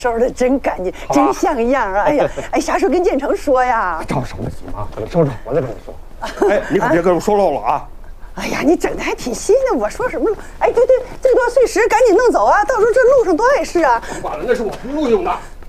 收拾的真干净，真像样啊！哎呀，哎，啥时候跟建成说呀？ 着什么急嘛？等收拾好了再跟你说。哎，你可别跟我说漏了啊！ 哎呀，你整的还挺细的，我说什么了？哎，对对，这段碎石赶紧弄走啊，到时候这路上多碍事啊！ 管了，那是我铺路用的。